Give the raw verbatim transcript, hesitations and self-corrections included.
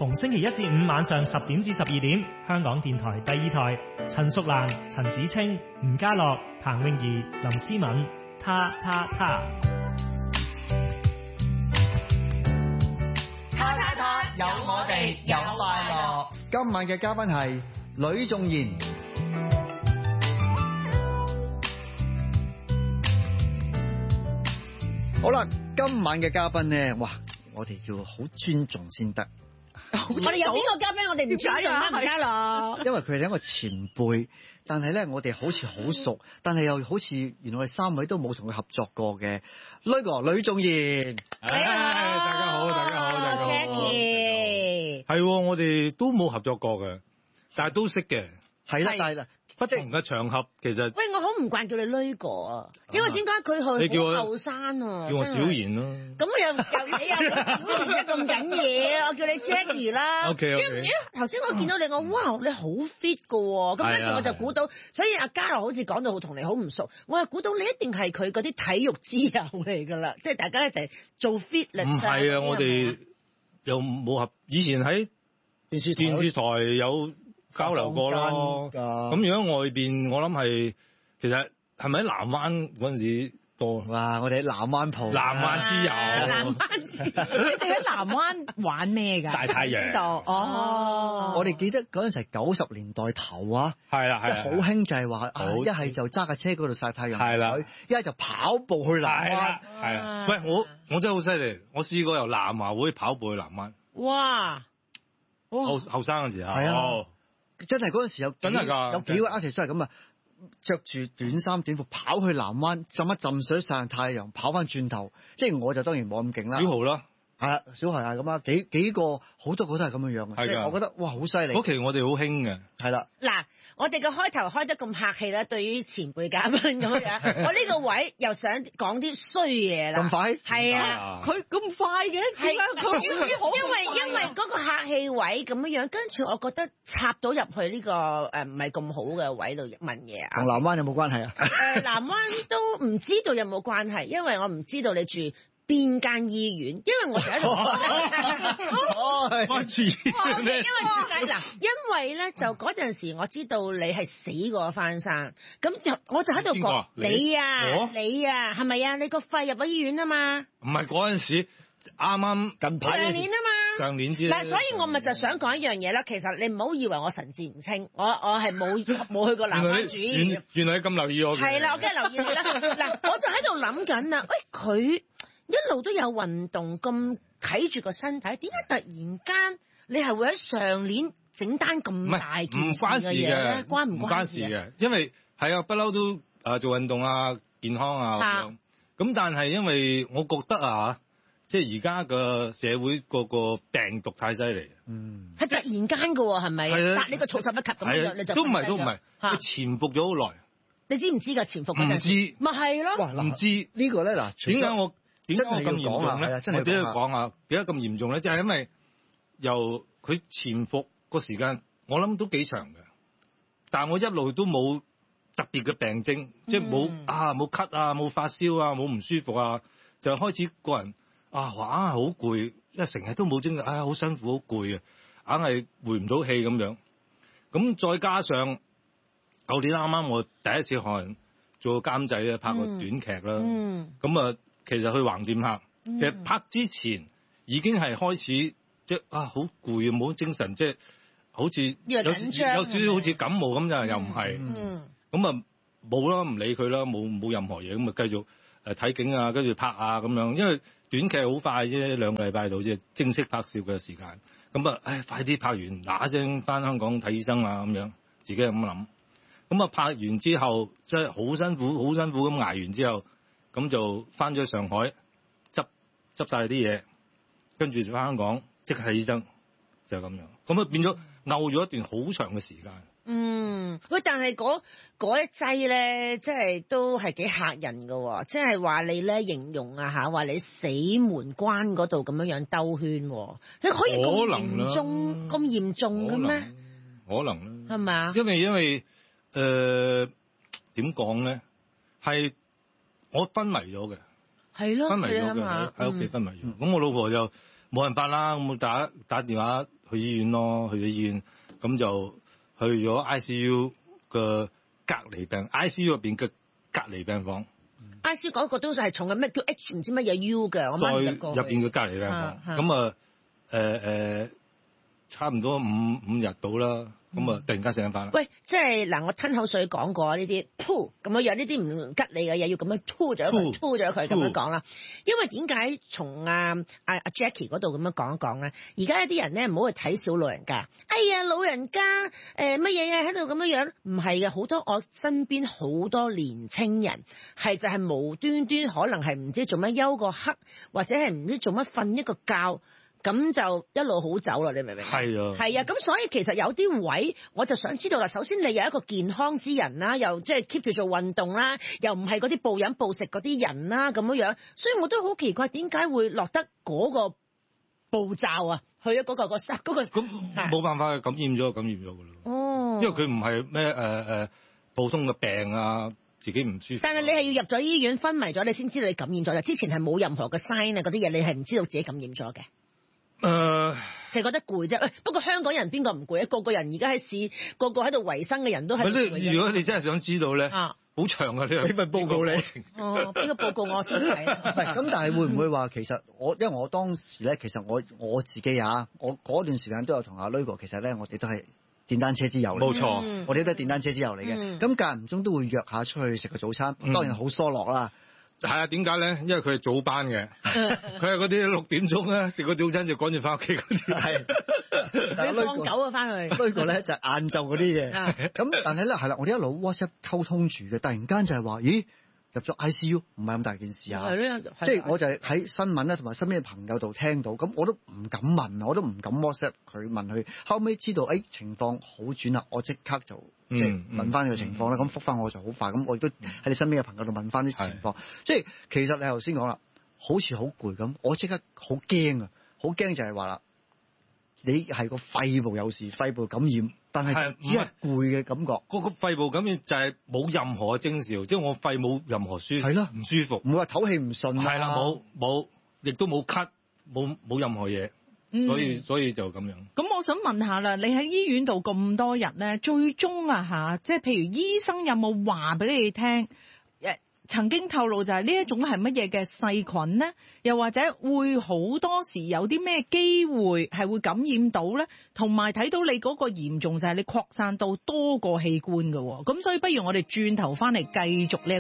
逢星期一至五晚上十點至十二點，香港電台第二台，陳淑蘭、陳子清、吳家樂、彭詠儀、林思敏，他他他， 他他他，有我哋有快樂。 今晚嘅嘉賓係呂頌賢。好啦，今晚嘅嘉賓咧，哇，我哋要好尊重先得。 我哋有邊個嘉賓我哋唔尊重啊？唔家樂， 因為佢係一個前輩，但係咧我哋好似好熟，但係又好似原來我哋三位都冇同佢合作過嘅。呢個呂頌賢， 哎，大家好，大家好，大家好。 Jackie， 係，我哋都冇合作過嘅，但係都識嘅。 係啦，但係不同嘅場合其實。 喂，我好唔慣叫你女哥啊，因為點解佢去好後生啊？ 叫我小賢咯。 咁我又又你又小賢啫咁緊嘢，我叫你 Jackie 啦。 OK OK。 因為頭先我見到你我哇，你好 fit 噶喎，咁跟住我就估到，所以阿嘉樂好似講到同你好唔熟，我又估到你一定係佢嗰啲體育之友嚟㗎啦，即係大家一齊做 fitness。唔係啊，我哋又冇合，以前喺電視電視台有交流過咯。咁如果外邊，我諗係其實係咪喺南灣嗰陣時多？ 哇！我哋喺南灣蒲， 南灣之友。 南灣之友，你哋喺南灣玩咩㗎？ 曬太陽。 哦。 我哋記得嗰陣時係九十年代頭啊， 係啦， 即係好興就係話啊，一係就揸架車嗰度曬太陽係啦， 一係就跑步去南灣。 係啊。喂，我我真係好犀利，我試過由南華會跑步去南灣。 哇！ 後後生嘅時候。 係啊。真係嗰陣時有真係㗎， 有幾個 artist 都係咁啊，着住短衫短褲跑去南灣浸一浸水曬太陽，跑翻轉頭。即係我就當然冇咁勁啦。 小豪啦， 係啊，小豪係咁啊，幾幾個好多個都係咁樣樣嘅。即係我覺得哇，好犀利。 嗰期我哋好興嘅。 係啦。 嗱，我哋嘅開頭開得咁客氣啦，對於前輩嘉賓咁樣，我呢個位又想講啲衰嘢啦。 咁快？ 係啊， 佢咁快嘅，係佢因為因為嗰個客氣位咁樣樣，跟住我覺得插到入去呢個誒唔係咁好嘅位度問嘢啊。 同南灣有冇關係啊？ 誒，南灣都唔知道有冇關係，因為我唔知道你住邊間醫院？因為我就喺度哦， 關事。 因為點解嗱？因為咧就嗰陣時我知道你係死過翻生，咁我就喺度講你啊，你啊，係咪啊？你個肺入咗醫院啊嘛？ 唔係嗰陣時，啱啱近排上年啊嘛， 上年之嗱，所以我咪就想講一樣嘢啦。其實你唔好以為我神志唔清，我我係冇冇去過南灣主醫院。 原來你咁留意我。 係啦，我梗係留意你啦。嗱，我就喺度諗緊啦，喂佢。一路都有運動，咁睇住個身體，點解突然間你係會喺上年整單咁大件事嘅嘢咧？關唔關事嘅？ 因為係啊，不嬲都誒做運動啊，健康啊咁樣。咁但係因為我覺得啊，即係而家個社會個個病毒太犀利。 嗯， 係突然間嘅喎，係咪？殺你個措手不及咁樣，你就都唔係都唔係，佢潛伏咗好耐。 你知唔知㗎？潛伏嗰陣唔知， 咪係咯？ 唔知呢個咧嗱， 點解我？點解我咁嚴重咧？我點解講下？點解咁嚴重咧？就係因為由佢潛伏個時間，我諗都幾長嘅。但係我一路都冇特別嘅病徵，即係冇啊冇咳啊冇發燒啊冇唔舒服啊，就開始個人啊話硬係好攰，因為成日都冇精神，啊好辛苦好攰啊，硬係回唔到氣咁樣。咁再加上舊年啱啱我第一次可能做監製咧，拍個短劇啦，咁、嗯、啊。其實去橫店拍，其實拍之前已經係開始即係啊好攰啊冇精神，即係好似有有少少好似感冒咁就、嗯、又唔係，咁啊冇啦唔理佢啦，冇冇任何嘢咁啊繼續誒睇景啊，跟住拍啊咁樣，因為短劇好快啫，兩個禮拜到啫，正式拍攝嘅時間，咁啊唉快啲拍完嗱聲翻香港睇醫生啊咁樣，自己咁諗，咁啊拍完之後即係好辛苦好辛苦咁捱完之後。咁就翻咗上海，執執曬啲嘢，跟住就翻香港，即刻睇醫生，就係咁樣。咁啊變咗漚咗一段好長嘅時間。 嗯，喂，但係嗰嗰一劑咧，即係都係幾嚇人㗎喎，即係話你咧形容啊嚇，話你死門關嗰度咁樣樣兜圈，你可以咁嚴重咁嚴重嘅咩？ 可能啦， 係咪啊？ 因為因為誒點講咧，係。呃我昏迷咗嘅， 係咯， 昏迷咗嘅喺屋企昏迷咗。咁、嗯、我老婆就冇辦法啦，咁打打電話去醫院咯，去咗醫院，咁就去咗 I C U 嘅隔離病 I C U 入邊嘅隔離病房。 I C U 嗰個都係重嘅，咩叫 H 唔知乜嘢 U 嘅，我媽咪入過去。 入邊嘅隔離病房，咁啊誒誒，差唔多五五日到啦。咁啊！突然間醒翻啦！ 喂，即係嗱，我吞口水講過呢啲，噗咁樣樣呢啲唔吉利嘅嘢，要咁樣吐咗佢，吐咗佢咁樣講啦。因為點解從啊啊啊 Jackie 嗰度咁樣講一講咧？而家一啲人咧唔好去睇小老人家。哎呀，老人家誒乜嘢啊喺度咁樣樣？唔係嘅，好多我身邊好多年青人係就係無端端可能係唔知做乜休個黑，或者係唔知做乜瞓一個覺。咁就一路好走啦，你明唔明？ 係啊， 係啊，咁所以其實有啲位，我就想知道啦。首先你有一個健康之人啦，又即係 keep 住做運動啦，又唔係嗰啲暴飲暴食嗰啲人啦，咁樣樣。所以我都好奇怪，點解會落得嗰個步驟啊？去咗嗰個個嗰個咁冇辦法，感染咗感染咗噶啦。 哦， 因為佢唔係咩誒誒普通嘅病啊，自己唔舒服。 但係你係要入咗醫院昏迷咗，你先知道你感染咗。之前係冇任何嘅 sign 啊，嗰啲嘢你係唔知道自己感染咗嘅。 誒、呃， 就係覺得攰啫。不過香港人邊個唔攰啊？個個人而家喺市，個個喺度維生嘅人都係。 如果你真係想知道咧，啊，好長啊！呢個俾份報告你。 哦，邊個報告我先睇？ 唔係咁，但係會唔會話其實我，因為我當時咧，其實我我自己啊，我嗰段時間都有同阿女哥，其實咧我哋都係電單車之友嚟。 冇錯， 嗯、 我哋都係電單車之友嚟嘅。咁間唔中都會約下出去食個早餐，嗯、當然好疏落啦。 係啊，點解咧？因為佢係早班嘅，佢係嗰啲六點鐘咧食個早餐就趕住翻屋企嗰啲。係， 你放狗啊翻去。 呢個咧就晏晝嗰啲嘅。咁但係咧係啦，我哋一路 WhatsApp 溝通住嘅，突然間就係話，咦？入咗 I C U 唔係咁大件事啊！即係我就係喺新聞咧同埋身邊嘅朋友度聽到，咁我都唔敢問，我都唔敢 WhatsApp 佢問佢。後尾知道誒、哎、情況好轉啦，我即刻就即係問翻佢情況啦。咁、嗯、覆翻我就好快，咁我亦都喺你身邊嘅朋友度問翻啲情況。即係其實你頭先講啦，好似好攰咁，我即刻好驚啊！好驚就係話啦，你係個肺部有事，肺部感染。但係只係攰嘅感覺， 嗰個肺部感染就係冇任何嘅徵兆，即係我肺冇任何舒服，係啦，唔舒服， 唔會話唞氣唔順啊， 係啦，冇冇，亦都冇咳，冇冇任何嘢，所以所以就咁樣。 咁我想問下啦，你喺醫院度咁多日咧，最終啊嚇，即係譬如醫生有冇話俾你聽？誒，曾經透露就係呢一種係乜嘢嘅細菌咧？又或者會好多時有啲咩機會係會感染到咧？同埋睇到你嗰個嚴重就係你擴散到多個器官嘅喎，咁所以不如我哋轉頭翻嚟繼續呢。